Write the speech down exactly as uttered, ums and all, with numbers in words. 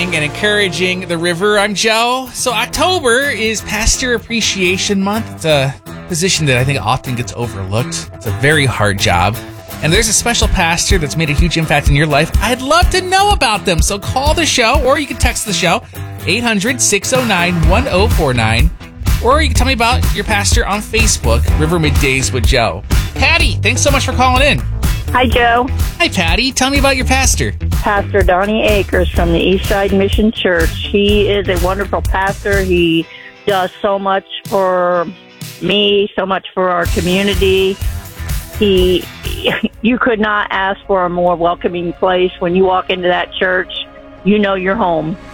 and encouraging the river. I'm Joe. So October is Pastor Appreciation Month. It's a position that I think often gets overlooked. It's a very hard job. And there's a special pastor that's made a huge impact in your life. I'd love to know about them. So call the show, or you can text the show, eight hundred, six oh nine, one oh four nine. Or you can tell me about your pastor on Facebook, River Middays with Joe. Patty, thanks so much for calling in. Hi, Joe. Hi, Patty. Tell me about your pastor. Pastor Donnie Akers from the Eastside Mission Church. He is a wonderful pastor. He does so much for me, so much for our community. He, you could not ask for a more welcoming place. When you walk into that church, you know you're home.